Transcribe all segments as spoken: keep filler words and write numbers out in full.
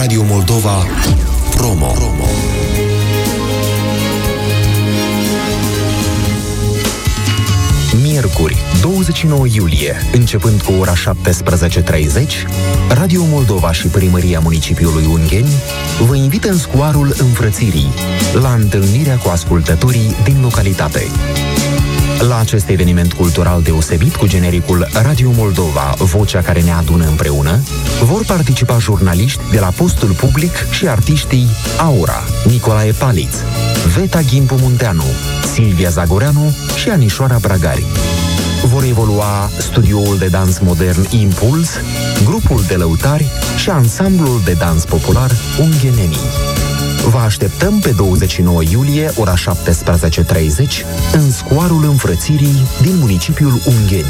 Radio Moldova Promo. Promo. Miercuri, douăzeci și nouă iulie, începând cu ora șaptesprezece și treizeci, Radio Moldova și Primăria Municipiului Ungheni vă invită în scoarul Înfrățirii, la întâlnirea cu ascultătorii din localitate. La acest eveniment cultural deosebit cu genericul Radio Moldova, vocea care ne adună împreună, vor participa jurnaliști de la Postul Public și artiștii Aura, Nicolae Paliț, Veta Ghimpu Munteanu, Silvia Zagoreanu și Anișoara Bragari. Vor evolua studioul de dans modern Impuls, grupul de lăutari și ansamblul de dans popular Unghenenii. Vă așteptăm pe douăzeci și nouă iulie, ora șaptesprezece și treizeci, în scoarul Înfrățirii din municipiul Ungheni.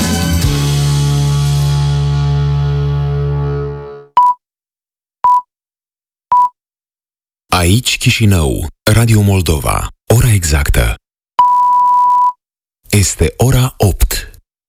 Aici Chișinău, Radio Moldova. Ora exactă este ora opt.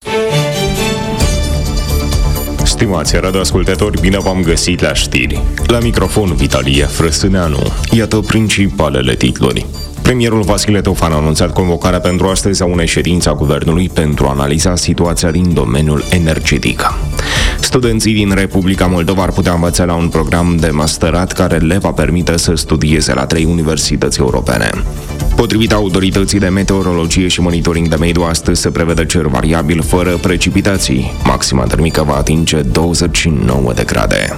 Stimați radioascultători, bine v-am găsit la știri. La microfon Vitalie Frăsâneanu. Iată principalele titluri. Premierul Vasile Teofan a anunțat convocarea pentru astăzi a unei ședințe a Guvernului pentru a analiza situația din domeniul energetic. Studenții din Republica Moldova ar putea învăța la un program de masterat care le va permite să studieze la trei universități europene. Potrivit autorității de meteorologie și monitoring de mediu, astăzi se prevede cer variabil fără precipitații. Maxima termică va atinge douăzeci și nouă de grade.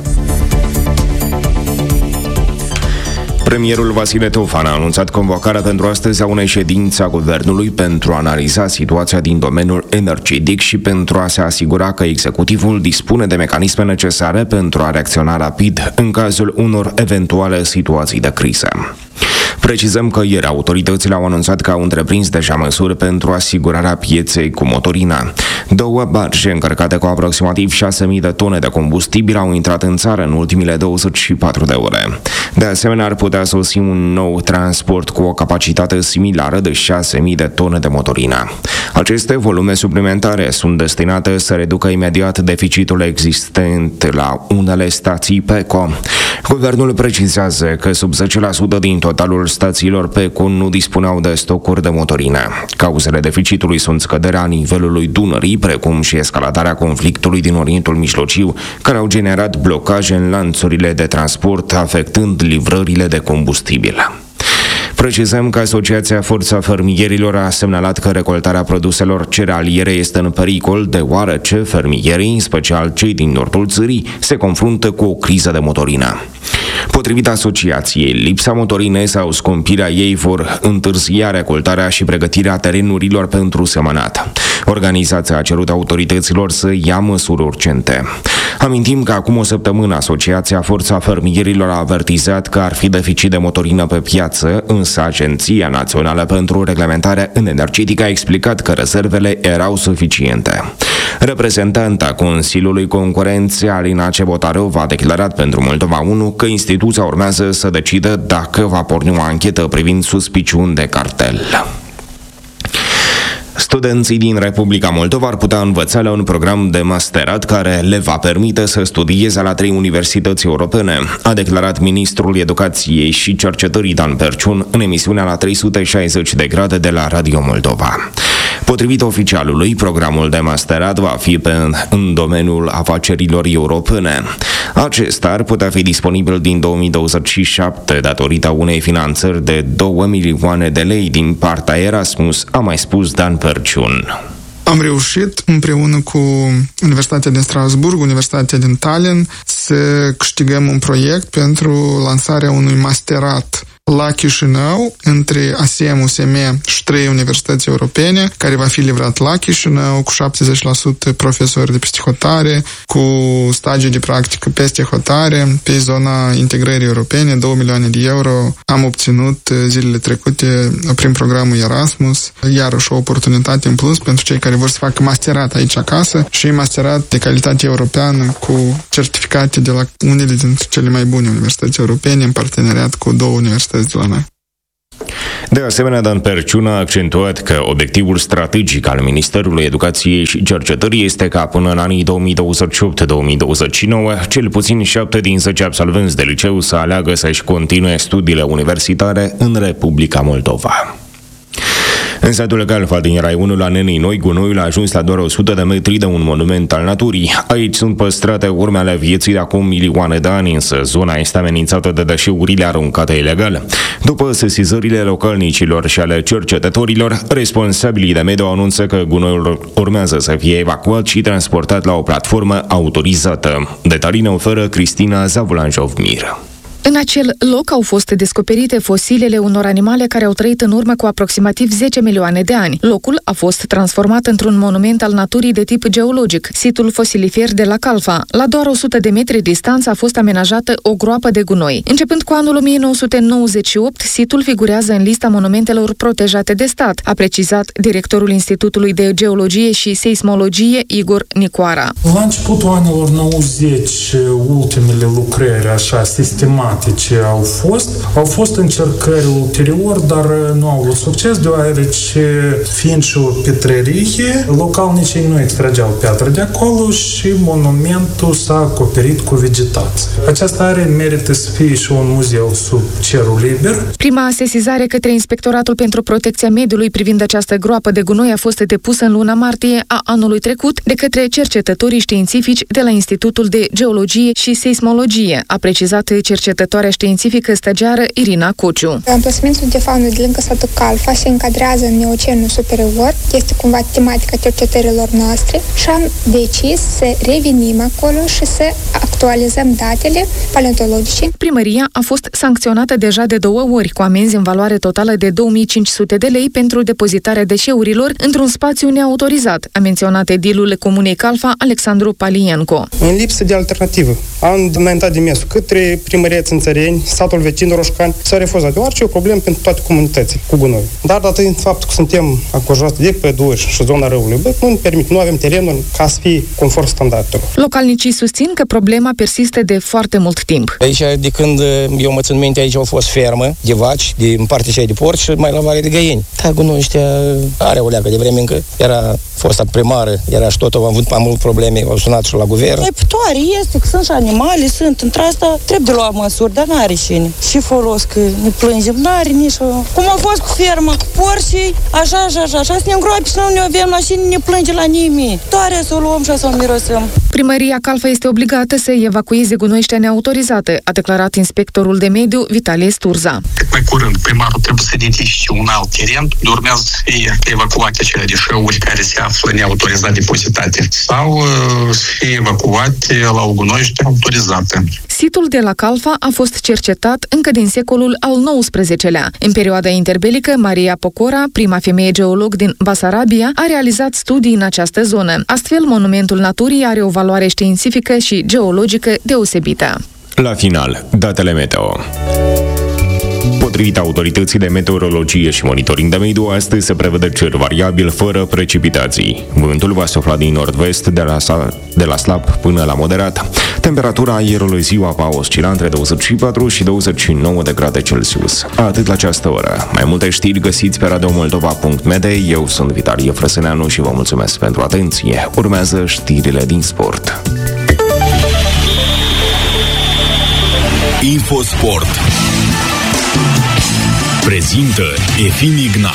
Premierul Vasile Teofan a anunțat convocarea pentru astăzi a unei ședințe a Guvernului pentru a analiza situația din domeniul energetic și pentru a se asigura că executivul dispune de mecanisme necesare pentru a reacționa rapid în cazul unor eventuale situații de criză. Precizăm că ieri autoritățile au anunțat că au întreprins deja măsuri pentru asigurarea pieței cu motorina. Două barge încărcate cu aproximativ șase mii de tone de combustibil au intrat în țară în ultimile douăzeci și patru de ore. De asemenea, ar putea sosi un nou transport cu o capacitate similară de șase mii de tone de motorină. Aceste volume suplimentare sunt destinate să reducă imediat deficitul existent la unele stații PECO. Guvernul precizează că sub zece la sută din totalul stațiilor PECO nu dispuneau de stocuri de motorină. Cauzele deficitului sunt scăderea nivelului Dunării, precum și escaladarea conflictului din Orientul Mijlociu, care au generat blocaje în lanțurile de transport, afectând livrările de combustibil. Precizăm că Asociația Forța Fermierilor a semnalat că recoltarea produselor cerealiere este în pericol, deoarece fermierii, în special cei din nordul țării, se confruntă cu o criză de motorină. Potrivit asociației, lipsa motorinei sau scumpirea ei vor întârzia recoltarea și pregătirea terenurilor pentru semănat. Organizația a cerut autorităților să ia măsuri urgente. Amintim că acum o săptămână Asociația Forța Fermierilor a avertizat că ar fi deficit de motorină pe piață, însă Agenția Națională pentru Reglementare în Energetică a explicat că rezervele erau suficiente. Reprezentanta Consiliului Concurenței, Alina Cebotarov, a declarat pentru Moldova unu că instituția urmează să decidă dacă va porni o anchetă privind suspiciuni de cartel. Studenții din Republica Moldova ar putea învăța la un program de masterat care le va permite să studieze la trei universități europene, a declarat ministrul Educației și Cercetării Dan Perciun în emisiunea la trei sute șaizeci de grade de la Radio Moldova. Potrivit oficialului, programul de masterat va fi pe, în domeniul afacerilor europene. Acesta ar putea fi disponibil din două mii douăzeci și șapte datorită unei finanțări de două milioane de lei din partea Erasmus, a mai spus Dan Perciun. Am reușit împreună cu Universitatea din Strasburg, Universitatea din Tallinn, să câștigăm un proiect pentru lansarea unui masterat la Chișinău, între A S E M, U S M și trei universități europene, care va fi livrat la Chișinău, cu șaptezeci la sută profesori de peste hotare, cu stagii de practică peste hotare, pe zona integrării europene, două milioane de euro. Am obținut zilele trecute prin programul Erasmus, iarăși o oportunitate în plus pentru cei care vor să facă masterat aici acasă și masterat de calitate europeană cu certificate de la unele dintre cele mai bune universități europene în parteneriat cu două universități de la noi. De asemenea, Dan Perciun a accentuat că obiectivul strategic al Ministerului Educației și Cercetării este ca până în anii două mii douăzeci și opt două mii douăzeci și nouă, cel puțin șapte din zece absolvenți de liceu să aleagă să-și continue studiile universitare în Republica Moldova. În satul Calfa din Raionul la Nenii Noi, gunoiul a ajuns la doar o sută de metri de un monument al naturii. Aici sunt păstrate urme ale vieții de acum milioane de ani, însă zona este amenințată de deșeurile aruncate ilegal. După sesizările localnicilor și ale cercetătorilor, responsabilii de mediu anunță că gunoiul urmează să fie evacuat și transportat la o platformă autorizată. Detalii ne oferă Cristina Zavulanjov-Mir. În acel loc au fost descoperite fosilele unor animale care au trăit în urmă cu aproximativ zece milioane de ani. Locul a fost transformat într-un monument al naturii de tip geologic, situl fosilifer de la Calfa. La doar o sută de metri distanță a fost amenajată o groapă de gunoi. Începând cu anul o mie nouă sute nouăzeci și opt, situl figurează în lista monumentelor protejate de stat, a precizat directorul Institutului de Geologie și Seismologie, Igor Nicoara. La începutul anilor nouăzeci, ultimele lucrări așa sistematice au fost. Au fost încercări ulterior, dar nu au avut succes, deoarece, fiind și o pietrărie, localnicii nu extrageau piatră de acolo și monumentul s-a acoperit cu vegetație. Aceasta are merită să fie și un muzeu sub cerul liber. Prima sesizare către Inspectoratul pentru Protecția Mediului privind această groapă de gunoi a fost depusă în luna martie a anului trecut de către cercetătorii științifici de la Institutul de Geologie și Seismologie, a precizat cercetătoarea științifică stagiară Irina Cociu. Amplasamentul de faună de lângă satul Calfa se încadrează în Neocenul superior, este cumva tematica cercetărilor noastre și am decis să revenim acolo și să actualizăm datele paleontologice. Primăria a fost sancționată deja de două ori cu amenzi în valoare totală de două mii cinci sute de lei pentru depozitarea deșeurilor într-un spațiu neautorizat, a menționat edilul Comunei Calfa, Alexandru Palienco. În lipsă de alternativă, am înaintat demersul către primăria Țânțăreni, satul vecin Roșcani, s-a refuzat, deoarece e o problemă pentru toate comunitățile cu gunoi. Dar datorită faptul că suntem acojați de păduri și zona râului Băc, nu ne permit, nu avem terenul ca să fie conform standardelor. Localnicii susțin că problema persistă de foarte mult timp. Aici, de când eu mă țin minte, aici au fost fermă de vaci, din partea cea de porci și mai la Vale de Găieni. Da, gunoi ăștia are o leacă de vreme încă era fosta primară, era și tot, au avut mai mult probleme, au sunat și la guvern. Pătoare este, că sunt și animale, sunt, într-asta trebuie de luat măsuri, dar n-are cine. Și folos că ne plângem, n-are nici o... Cum a fost cu fermă, cu porcii, așa, așa, așa, așa, să ne îngroape și nu ne avem la cine, ne plânge la nimeni. Toare să o luăm și să o mirosăm. Primăria Calfa este obligată să evacueze gunoi ăștia neautorizate, a declarat inspectorul de mediu Vitalie Sturza. Cât mai curând, primarul trebuie să identifice un alt teren, urmează să fie evacuate acele deșeuri care se află neautorizat depozitate sau să fie evacuate la o gunoiște autorizată. Situl de la Calfa a fost cercetat încă din secolul al nouăsprezecelea. În perioada interbelică, Maria Pocora, prima femeie geolog din Basarabia, a realizat studii în această zonă. Astfel, monumentul naturii are o valoare științifică și geologică deosebită. La final, datele meteo. Potrivit Autorității de Meteorologie și Monitoring de Mediu, astăzi se prevede cer variabil fără precipitații. Vântul va sufla din nord-vest de la, de la slab până la moderat. Temperatura aerului ziua va oscila între douăzeci și patru și douăzeci și nouă de grade Celsius. Atât la această oră. Mai multe știri găsiți pe radiomoldova punct mede. Eu sunt Vitalie Frăsăneanu și vă mulțumesc pentru atenție. Urmează știrile din sport. Infosport prezintă Efim Ignat.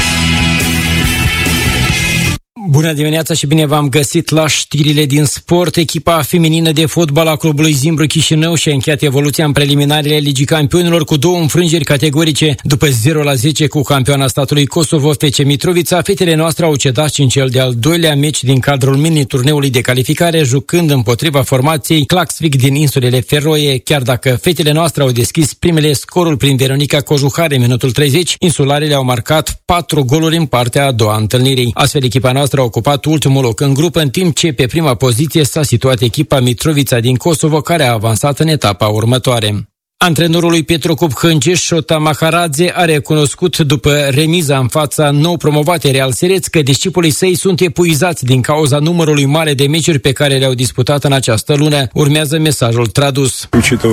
Bună dimineața și bine v-am găsit la știrile din sport. Echipa feminină de fotbal a clubului Zimbru Chișinău și-a încheiat evoluția în preliminarele Ligii Campionilor cu două înfrângeri categorice. După zero la zece cu campioana statului Kosovo, F C Mitrovița, fetele noastre au cedat și în cel de-al doilea meci din cadrul mini-turneului de calificare, jucând împotriva formației Klaksvik din insulele Feroe. Chiar dacă fetele noastre au deschis primele scorul prin Veronica Cojuhare în minutul treizeci, insularele au marcat patru goluri în partea a doua întâlnirii. Astfel, echipa noastră a ocupat ultimul loc în grupă, în timp ce pe prima poziție s-a situat echipa Mitrovița din Kosovo, care a avansat în etapa următoare. Antrenorul lui Petrocub Hângeș, Șota Maharadze, a recunoscut după remiza în fața nou promovate Real Sereț că discipolii săi sunt epuizați din cauza numărului mare de meciuri pe care le-au disputat în această lună. Urmează mesajul tradus.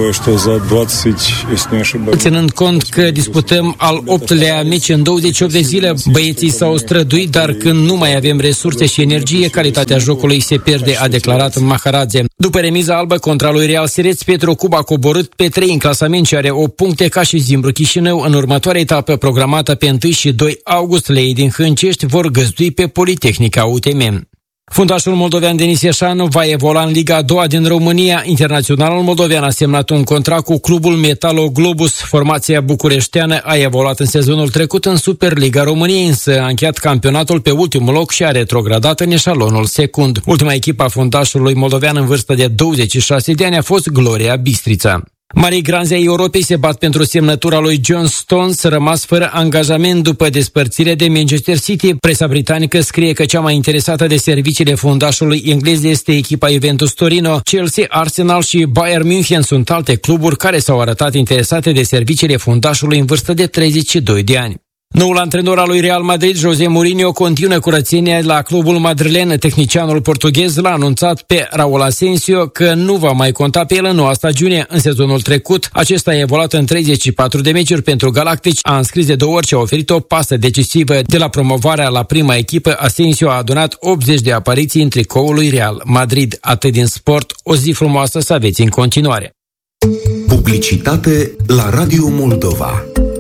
Ținând cont că disputăm al optulea meci în douăzeci și opt de zile, băieții s-au străduit, dar când nu mai avem resurse și energie, calitatea jocului se pierde, a declarat Maharadze. După remiza albă contra lui Real Sereț, Petrocub a coborât pe trei în clasament și are opt puncte ca și Zimbru Chișinău. În următoarea etapă programată pe întâi și doi august, leii din Hâncești vor găzdui pe Politehnica U T M. Fundașul moldovean Denis Ieșanu va evolua în Liga a doua din România. Internaționalul moldovean a semnat un contract cu clubul Metalo Globus. Formația bucureșteană a evoluat în sezonul trecut în Superliga României, însă a încheiat campionatul pe ultimul loc și a retrogradat în eșalonul secund. Ultima echipă a fundașului moldovean în vârstă de douăzeci și șase de ani a fost Gloria Bistrița. Marii granzi ai Europei se bat pentru semnătura lui John Stones, rămas fără angajament după despărțirea de Manchester City. Presa britanică scrie că cea mai interesată de serviciile fundașului englez este echipa Juventus Torino. Chelsea, Arsenal și Bayern München sunt alte cluburi care s-au arătat interesate de serviciile fundașului în vârstă de treizeci și doi de ani. Noul antrenor al lui Real Madrid, José Mourinho, continuă curățenia la clubul madrilen. Tehnicianul portughez l-a anunțat pe Raul Asensio că nu va mai conta pe el în noua stagiune. În sezonul trecut, acesta a evoluat în treizeci și patru de meciuri pentru Galactici, a înscris de două ori și a oferit o pasă decisivă. De la promovarea la prima echipă, Asensio a adunat optzeci de apariții în tricoul lui Real Madrid. Atât din sport, o zi frumoasă să aveți în continuare. Publicitate la Radio Moldova.